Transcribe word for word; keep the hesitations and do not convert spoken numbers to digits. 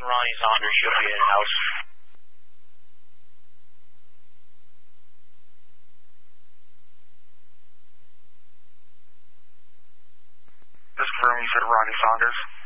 Ronnie Saunders should be in-house. Just confirm you said Ronnie Saunders.